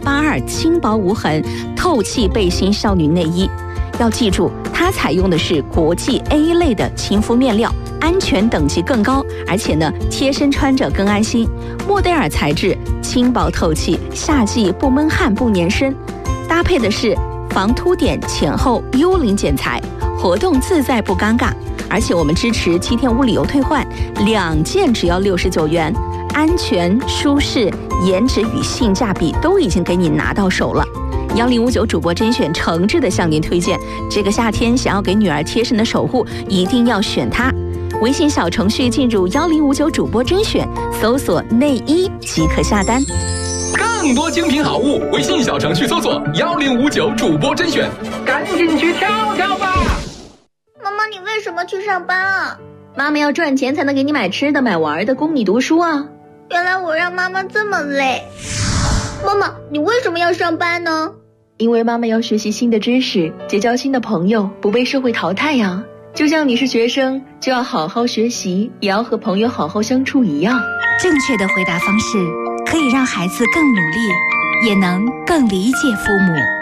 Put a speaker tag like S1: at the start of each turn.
S1: 8082轻薄无痕透气背心少女内衣。要记住，它采用的是国际 A 类的亲肤面料，安全等级更高，而且呢，贴身穿着更安心。莫代尔材质轻薄透气，夏季不闷汗不粘身，搭配的是防凸点前后幽灵剪裁，活动自在不尴尬。而且我们支持7天无理由退换，2件只要69元，安全、舒适、颜值与性价比都已经给你拿到手了。1059主播甄选诚挚的向您推荐，这个夏天想要给女儿贴身的守护，一定要选它。微信小程序进入1059主播甄选，搜索内衣即可下单。
S2: 更多精品好物，微信小程序搜索1059主播甄选，赶紧去跳跳吧！
S3: 妈妈，你为什么去上班啊？
S4: 妈妈要赚钱才能给你买吃的买玩的，供你读书啊。
S3: 原来我让妈妈这么累。妈妈，你为什么要上班呢？
S4: 因为妈妈要学习新的知识，结交新的朋友，不被社会淘汰呀。就像你是学生，就要好好学习，也要和朋友好好相处一样。
S5: 正确的回答方式可以让孩子更努力，也能更理解父母。